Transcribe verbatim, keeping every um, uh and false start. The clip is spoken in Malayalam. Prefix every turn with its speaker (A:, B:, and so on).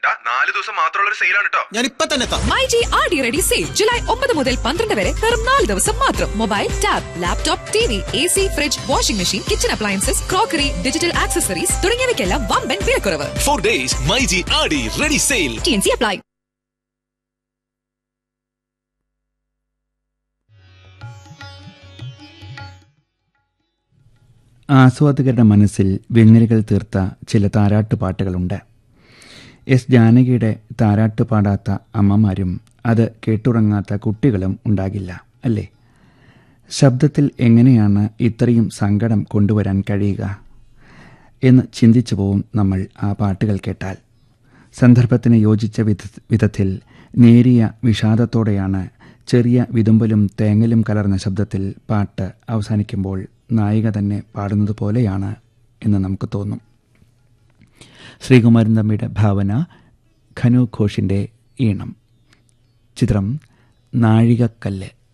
A: നാല് ദിവസം മാത്രമുള്ള ഒരു സെയിലാണ് കേട്ടോ.
B: ഞാൻ ഇപ്പൊ തന്നെ
C: myG R D ready sale July ഒമ്പത് മുതൽ പന്ത്രണ്ട് വരെ വെറും നാല് ദിവസം മാത്രം. Mobile, tab, laptop, T V, A C, fridge, washing machine, kitchen appliances, crockery, digital accessories തുടങ്ങിയവയ്ക്കെല്ലാം വമ്പൻ വിലക്കുറവ്.
D: Four days myG R D ready sale.
C: T N C apply.
E: ആസ്വാദകരുടെ മനസ്സിൽ വെണ്ണീരുകൾ തീർത്ത ചില താരാട്ടുപാട്ടുകളുണ്ട്. എസ് ജാനകിയുടെ താരാട്ട് പാടാത്ത അമ്മമാരും അത് കേട്ടുറങ്ങാത്ത കുട്ടികളും ഉണ്ടാകില്ല, അല്ലേ? ശബ്ദത്തിൽ എങ്ങനെയാണ് ഇത്രയും സങ്കടം കൊണ്ടുവരാൻ കഴിയുക എന്ന് ചിന്തിച്ചു പോവും നമ്മൾ ആ പാട്ടുകൾ കേട്ടാൽ. സന്ദർഭത്തിന് യോജിച്ച വിധ വിധത്തിൽ നേരിയ വിഷാദത്തോടെയാണ് ചെറിയ വിതുമ്പലും തേങ്ങലും കലർന്ന ശബ്ദത്തിൽ പാട്ട് അവസാനിക്കുമ്പോൾ നായിക തന്നെ പാടുന്നത് പോലെയാണ് എന്ന് നമുക്ക് തോന്നും. ശ്രീകുമാരൻ തമ്പിയുടെ ഭാവന, ഖനു ഘോഷിൻ്റെ ഈണം. ചിത്രം നാഴികക്കല്ല്.